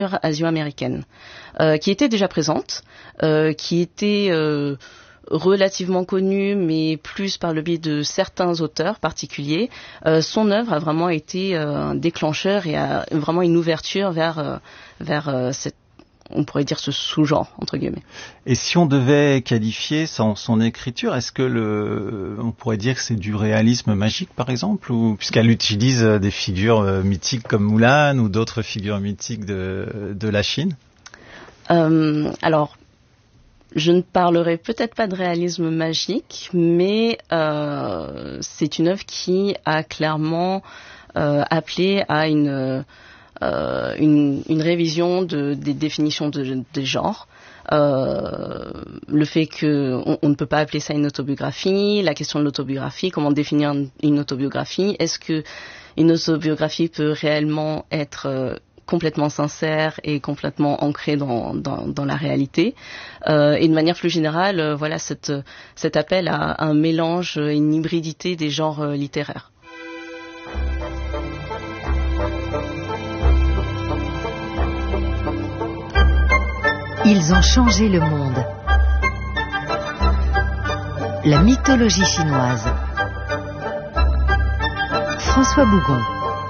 asio-américaine, qui était déjà présente, qui était relativement connue, mais plus par le biais de certains auteurs particuliers. Son œuvre a vraiment été un déclencheur et a vraiment une ouverture vers cette, on pourrait dire, ce sous-genre, entre guillemets. Et si on devait qualifier son écriture, est-ce que on pourrait dire que c'est du réalisme magique, par exemple, ou puisqu'elle utilise des figures mythiques comme Mulan ou d'autres figures mythiques de la Chine? Alors, je ne parlerai peut-être pas de réalisme magique, mais c'est une œuvre qui a clairement appelé à une révision des définitions des genres. Le fait qu'on ne peut pas appeler ça une autobiographie, la question de l'autobiographie, comment définir une autobiographie, est-ce que une autobiographie peut réellement être complètement sincère et complètement ancrée dans la réalité, et de manière plus générale, voilà cet appel à un mélange et une hybridité des genres littéraires. Ils ont changé le monde. La mythologie chinoise. François Bougon.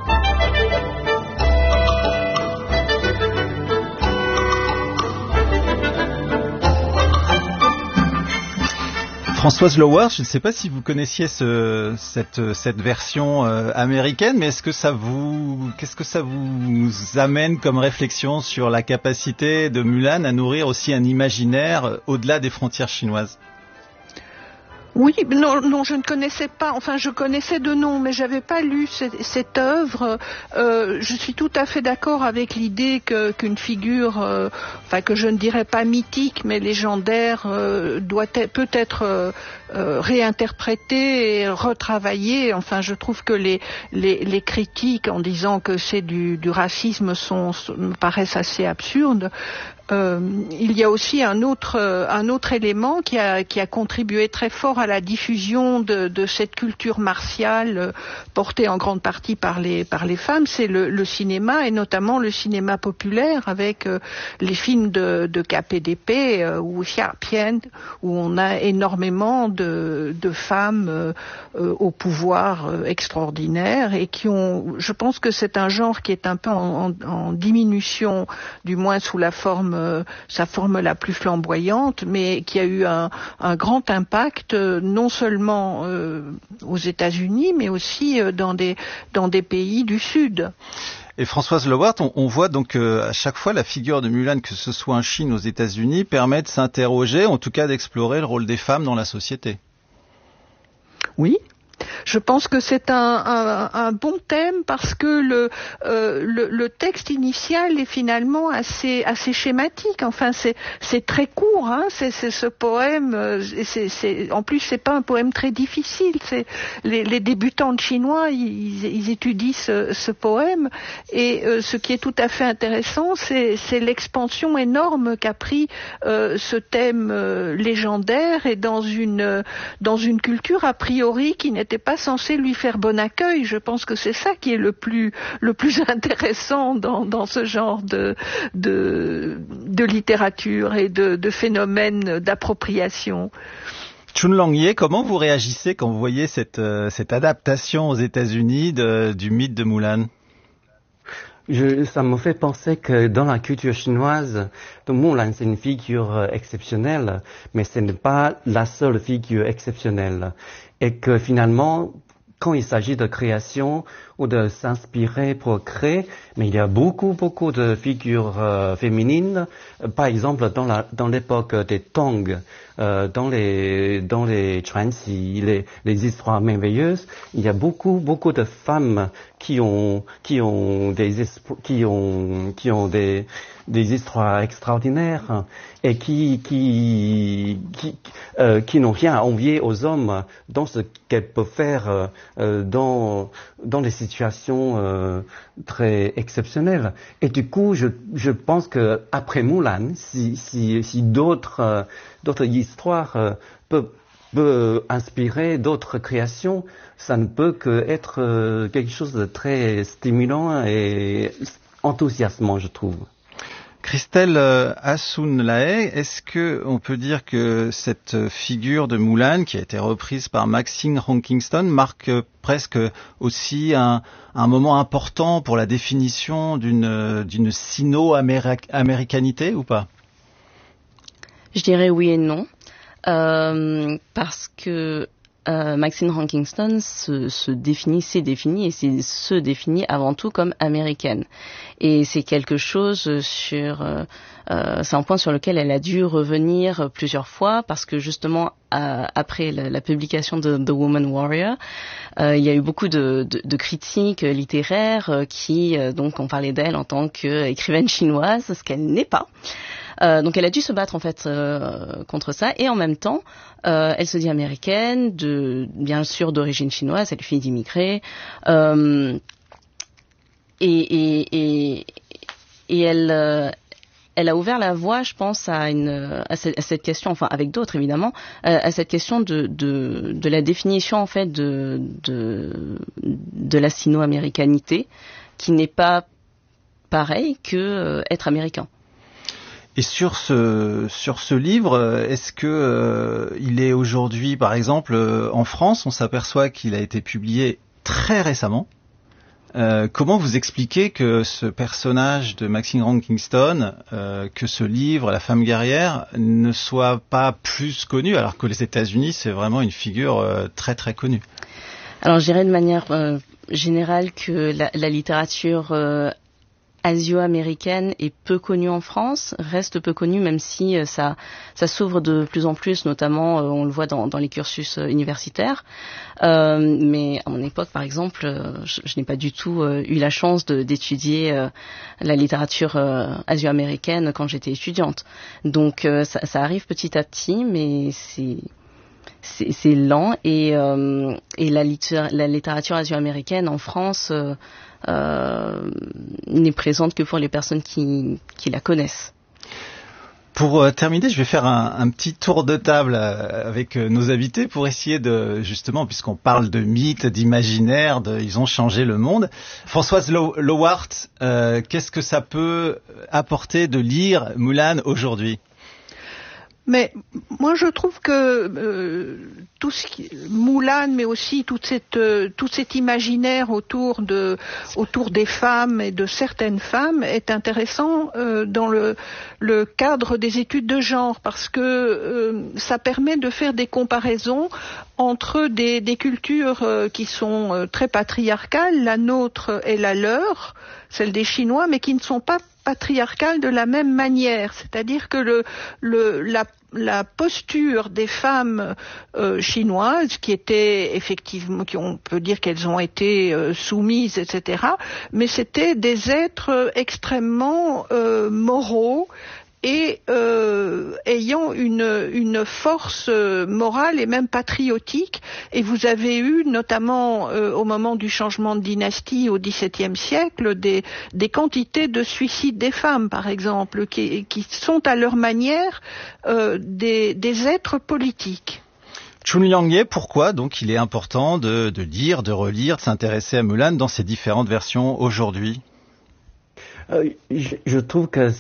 Françoise Lower, je ne sais pas si vous connaissiez cette version américaine, mais qu'est-ce que ça vous amène comme réflexion sur la capacité de Mulan à nourrir aussi un imaginaire au-delà des frontières chinoises? Oui, non, je ne connaissais pas. Enfin, je connaissais de nom, mais j'avais pas lu cette œuvre. Je suis tout à fait d'accord avec l'idée qu'une figure, que je ne dirais pas mythique, mais légendaire, peut être réinterprétée et retravaillée. Enfin, je trouve que les critiques en disant que c'est du racisme me paraissent assez absurdes. Il y a aussi un autre élément qui a contribué très fort à la diffusion de cette culture martiale portée en grande partie par les femmes, c'est le cinéma, et notamment le cinéma populaire avec les films de KPDP ou Xiapian, où on a énormément de femmes au pouvoir extraordinaire et je pense que c'est un genre qui est un peu en diminution, du moins sous sa forme la plus flamboyante, mais qui a eu un grand impact non seulement aux États-Unis, mais aussi dans des pays du Sud. Et Françoise Lewart, on voit donc à chaque fois la figure de Mulan, que ce soit en Chine ou aux États-Unis, permet de s'interroger, en tout cas d'explorer le rôle des femmes dans la société. Oui. Je pense que c'est un bon thème parce que le texte initial est finalement assez schématique. Enfin, c'est très court, hein. C'est ce poème. En plus, c'est pas un poème très difficile. Les débutants de chinois, ils étudient ce poème, et ce qui est tout à fait intéressant, c'est l'expansion énorme qu'a pris ce thème légendaire, et dans une culture a priori qui n'était pas censé lui faire bon accueil. Je pense que c'est ça qui est le plus intéressant dans ce genre de littérature et de phénomènes d'appropriation. Chun Lang-Ye, comment vous réagissez quand vous voyez cette adaptation aux États-Unis du mythe de Mulan? Ça me fait penser que dans la culture chinoise, Mulan c'est une figure exceptionnelle, mais ce n'est pas la seule figure exceptionnelle. Et que finalement, quand il s'agit de création ou de s'inspirer pour créer, mais il y a beaucoup de figures féminines. Par exemple, dans l'époque des Tang, dans les Chuanxi, les histoires merveilleuses, il y a beaucoup de femmes qui ont des histoires extraordinaires et qui n'ont rien à envier aux hommes dans ce qu'elles peuvent faire dans des situations très exceptionnelles. Et du coup, je pense que après Mulan, si d'autres histoires peuvent inspirer d'autres créations, ça ne peut qu'être quelque chose de très stimulant et enthousiasmant, je trouve. Christelle Hassoun-Lahaye, est-ce que on peut dire que cette figure de Mulan, qui a été reprise par Maxine Ronkingston, marque presque aussi un moment important pour la définition d'une sino-américanité ou pas? Je dirais oui et non, parce que Maxine Ronkingston se définit avant tout comme américaine. Et c'est quelque chose c'est un point sur lequel elle a dû revenir plusieurs fois, parce que justement, après la publication de The Woman Warrior, il y a eu beaucoup de critiques littéraires qui donc ont parlé d'elle en tant qu'écrivaine chinoise, ce qu'elle n'est pas. Donc elle a dû se battre en fait contre ça, et en même temps elle se dit américaine, bien sûr d'origine chinoise, elle est fille d'immigrés, et elle a ouvert la voie, je pense, à cette question, enfin avec d'autres évidemment, à cette question de la définition en fait de la sino-américanité, qui n'est pas pareil que être américain. Et sur ce livre, est-ce que il est aujourd'hui, par exemple, en France, on s'aperçoit qu'il a été publié très récemment. Comment vous expliquez que ce personnage de Maxine Ronkingston, que ce livre, La femme guerrière, ne soit pas plus connu, alors que les États-Unis, c'est vraiment une figure très très connue? Alors, je dirais de manière générale que la littérature asio-américaine est peu connue en France, reste peu connue, même si ça s'ouvre de plus en plus, notamment on le voit dans les cursus universitaires. Mais à mon époque, par exemple, je n'ai pas du tout eu la chance d'étudier la littérature asio-américaine quand j'étais étudiante. Donc ça arrive petit à petit, mais c'est lent, et la littérature asio-américaine en France n'est présente que pour les personnes qui la connaissent. Pour terminer, je vais faire un petit tour de table avec nos invités pour essayer de, justement, puisqu'on parle de mythes, d'imaginaires, ils ont changé le monde. Françoise Lowart, qu'est-ce que ça peut apporter de lire Mulan aujourd'hui? Mais moi, je trouve que tout ce qui Mulan, mais aussi tout cet imaginaire autour des femmes et de certaines femmes est intéressant dans le cadre des études de genre, parce que ça permet de faire des comparaisons entre des cultures qui sont très patriarcales, la nôtre et la leur, celle des Chinois, mais qui ne sont pas patriarcale de la même manière, c'est-à-dire que la posture des femmes chinoises, qui étaient effectivement, on peut dire qu'elles ont été soumises, etc., mais c'était des êtres extrêmement moraux et ayant une force morale et même patriotique. Et vous avez eu, notamment au moment du changement de dynastie au XVIIe siècle, des quantités de suicides des femmes, par exemple, qui sont à leur manière des êtres politiques. Chun Liang-Ye, pourquoi donc il est important de lire, de relire, de s'intéresser à Mulan dans ses différentes versions aujourd'hui? Je trouve que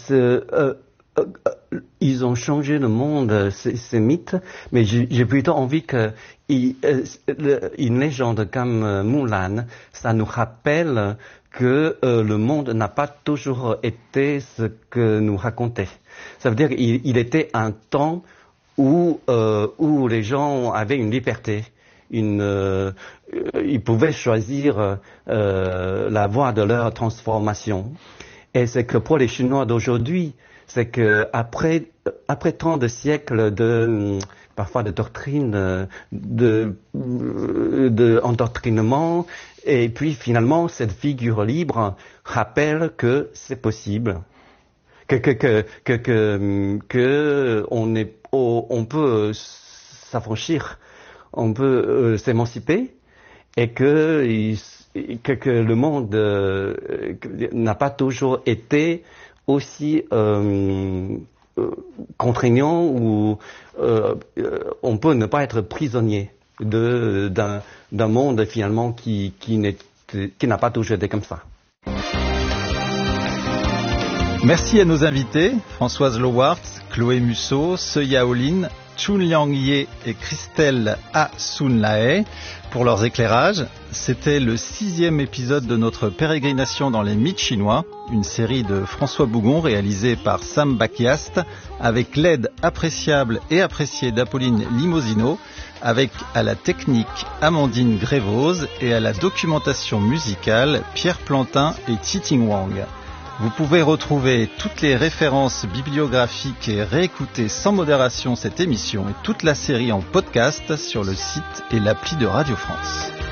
ils ont changé le monde, ces mythes, mais j'ai plutôt envie que une légende comme Mulan, ça nous rappelle que le monde n'a pas toujours été ce que nous racontait. Ça veut dire qu'il était un temps où les gens avaient une liberté. Ils pouvaient choisir la voie de leur transformation. Et c'est que pour les Chinois d'aujourd'hui, c'est que après tant de siècles parfois de doctrine, endoctrinement, et puis finalement cette figure libre rappelle que c'est possible, que on peut s'affranchir, on peut s'émanciper, et que le monde n'a pas toujours été aussi contraignant, ou on peut ne pas être prisonnier d'un monde finalement qui n'a pas toujours été comme ça. Merci à nos invités, Françoise Lowart, Chloé Musso, Seuya Olin, Chun Liang Ye et Christelle A. Sun Lae pour leurs éclairages. C'était le 6e épisode de notre pérégrination dans les mythes chinois, une série de François Bougon réalisée par Sam Bakiast avec l'aide appréciable et appréciée d'Apolline Limosino, avec à la technique Amandine Grévoz et à la documentation musicale Pierre Plantin et Titing Wang. Vous pouvez retrouver toutes les références bibliographiques et réécouter sans modération cette émission et toute la série en podcast sur le site et l'appli de Radio France.